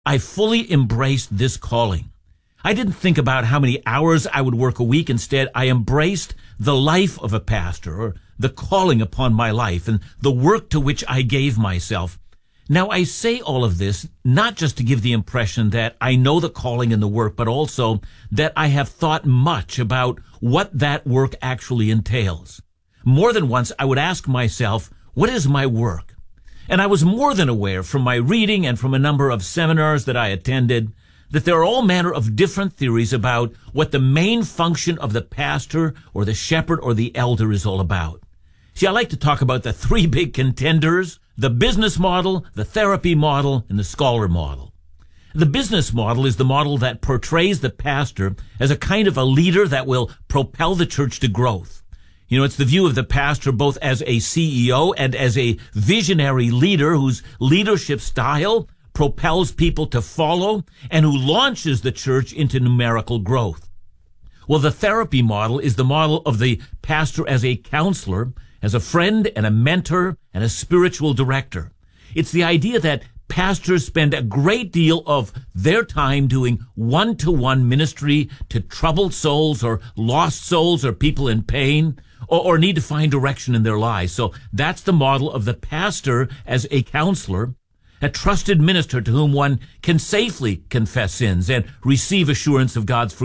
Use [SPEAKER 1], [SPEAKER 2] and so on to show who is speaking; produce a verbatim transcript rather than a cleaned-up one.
[SPEAKER 1] I fully embraced this calling. I didn't think about how many hours I would work a week. Instead, I embraced the life of a pastor, or the calling upon my life, and the work to which I gave myself. Now, I say all of this not just to give the impression that I know the calling and the work, but also that I have thought much about what that work actually entails. More than once, I would ask myself, what is my work? And I was more than aware from my reading and from a number of seminars that I attended that there are all manner of different theories about what the main function of the pastor or the shepherd or the elder is all about. See, I like to talk about the three big contenders: the business model, the therapy model, and the scholar model. The business model is the model that portrays the pastor as a kind of a leader that will propel the church to growth. You know, it's the view of the pastor both as a C E O and as a visionary leader whose leadership style propels people to follow and who launches the church into numerical growth. Well, the therapy model is the model of the pastor as a counselor, as a friend and a mentor and a spiritual director. It's the idea that pastors spend a great deal of their time doing one-to-one ministry to troubled souls or lost souls or people in pain or, or need to find direction in their lives. So that's the model of the pastor as a counselor, a trusted minister to whom one can safely confess sins and receive assurance of God's forgiveness.